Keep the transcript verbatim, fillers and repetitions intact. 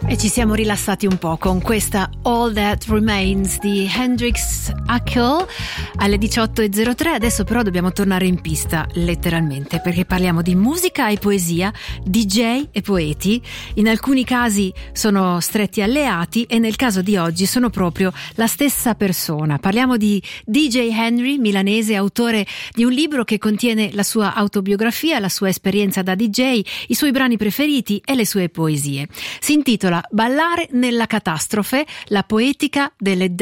E ci siamo rilassati un po' con questa All That Remains di Hendrix Ackle alle diciotto e zero tre. Adesso però dobbiamo tornare in pista letteralmente, perché parliamo di musica e poesia, D J e poeti. In alcuni casi sono stretti alleati e nel caso di oggi sono proprio la stessa persona. Parliamo di D J Henry, milanese, autore di un libro che contiene la sua autobiografia, la sua esperienza da D J, i suoi brani preferiti e le sue poesie. Si intitola Ballare nella catastrofe, la poetica delle